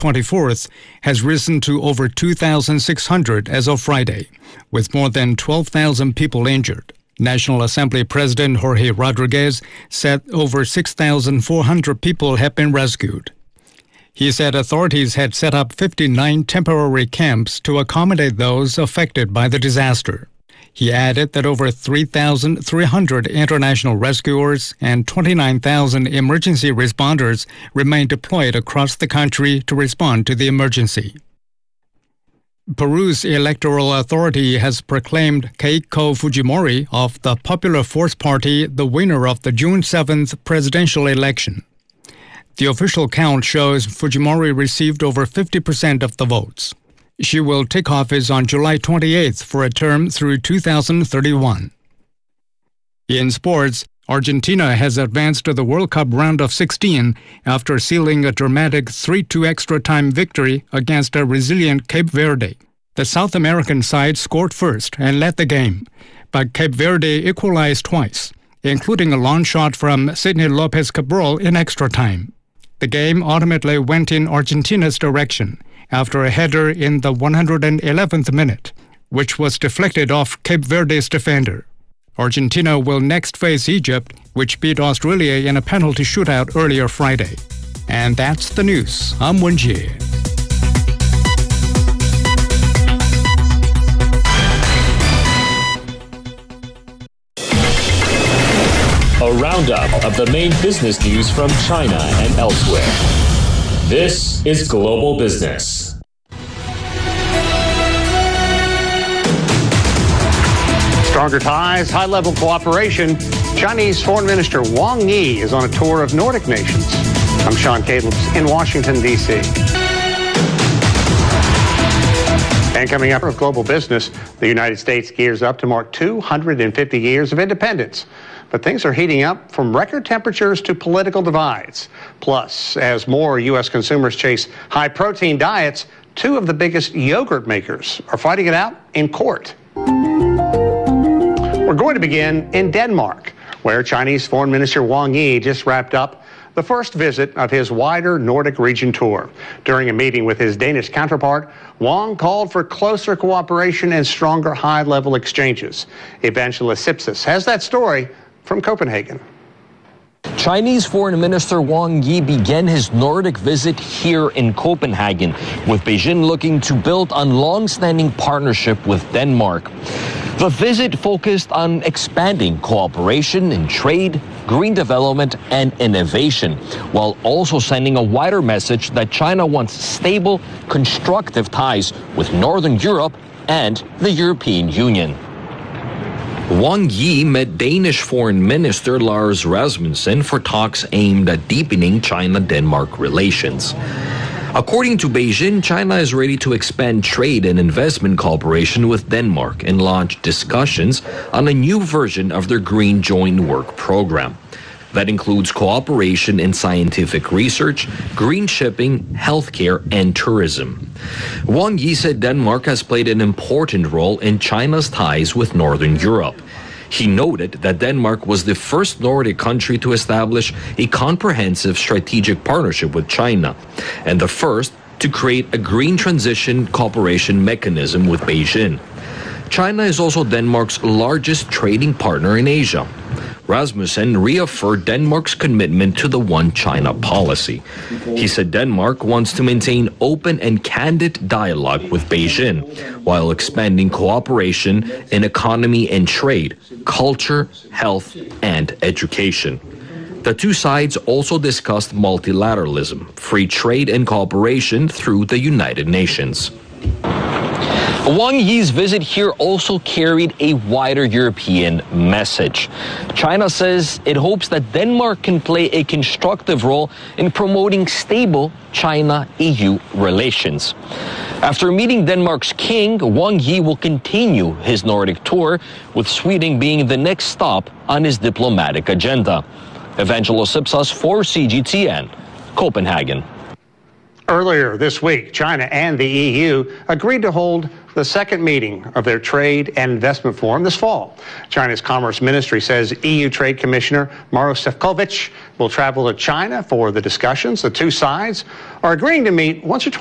24th has risen to over 2,600 as of Friday, with more than 12,000 people injured. National Assembly President Jorge Rodriguez said over 6,400 people have been rescued. He said authorities had set up 59 temporary camps to accommodate those affected by the disaster. He added that over 3,300 international rescuers and 29,000 emergency responders remain deployed across the country to respond to the emergency. Peru's electoral authority has proclaimed Keiko Fujimori of the Popular Force Party the winner of the June 7th presidential election. The official count shows Fujimori received over 50% of the votes. She will take office on July 28th for a term through 2031. In sports, Argentina has advanced to the World Cup round of 16 after sealing a dramatic 3-2 extra-time victory against a resilient Cape Verde. The South American side scored first and led the game, but Cape Verde equalized twice, including a long shot from Sidney Lopez Cabral in extra time. The game ultimately went in Argentina's direction after a header in the 111th minute, which was deflected off Cape Verde's defender. Argentina will next face Egypt, which beat Australia in a penalty shootout earlier Friday. And that's the news. I'm Wen Jie. A roundup of the main business news from China and elsewhere. This is Global Business. Stronger ties, high-level cooperation. Chinese Foreign Minister Wang Yi is on a tour of Nordic nations. I'm Sean Calebs in Washington, D.C. And coming up with Global Business, the United States gears up to mark 250 years of independence. But things are heating up from record temperatures to political divides. Plus, as more U.S. consumers chase high-protein diets, two of the biggest yogurt makers are fighting it out in court. We're going to begin in Denmark, where Chinese Foreign Minister Wang Yi just wrapped up the first visit of his wider Nordic region tour. During a meeting with his Danish counterpart, Wang called for closer cooperation and stronger high-level exchanges. Evangelist Sipsis has that story from Copenhagen. Chinese Foreign Minister Wang Yi began his Nordic visit here in Copenhagen, with Beijing looking to build on long-standing partnership with Denmark. The visit focused on expanding cooperation in trade, green development, and innovation, while also sending a wider message that China wants stable, constructive ties with Northern Europe and the European Union. Wang Yi met Danish Foreign Minister Lars Rasmussen for talks aimed at deepening China-Denmark relations. According to Beijing, China is ready to expand trade and investment cooperation with Denmark and launch discussions on a new version of their Green Joint Work program. That includes cooperation in scientific research, green shipping, healthcare, and tourism. Wang Yi said Denmark has played an important role in China's ties with Northern Europe. He noted that Denmark was the first Nordic country to establish a comprehensive strategic partnership with China, and the first to create a green transition cooperation mechanism with Beijing. China is also Denmark's largest trading partner in Asia. Rasmussen reaffirmed Denmark's commitment to the One China policy. He said Denmark wants to maintain open and candid dialogue with Beijing, while expanding cooperation in economy and trade, culture, health, and education. The two sides also discussed multilateralism, free trade, and cooperation through the United Nations. Wang Yi's visit here also carried a wider European message. China says it hopes that Denmark can play a constructive role in promoting stable China-EU relations. After meeting Denmark's king, Wang Yi will continue his Nordic tour, with Sweden being the next stop on his diplomatic agenda. Evangelos Sipsis for CGTN, Copenhagen. Earlier this week, China and the EU agreed to hold the second meeting of their Trade and Investment Forum this fall. China's Commerce Ministry says EU Trade Commissioner Maro Sefcovic will travel to China for the discussions. The two sides are agreeing to meet once or twice